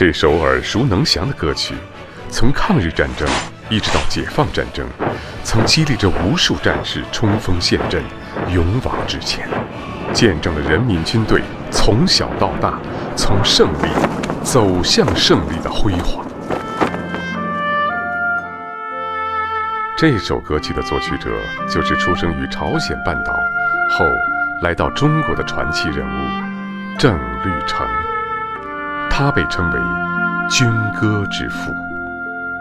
这首耳熟能详的歌曲，从抗日战争一直到解放战争，曾激励着无数战士冲锋陷阵，勇往直前，见证了人民军队从小到大，从胜利走向胜利的辉煌。这首歌曲的作曲者就是出生于朝鲜半岛，后来到中国的传奇人物郑律成，他被称为军歌之父。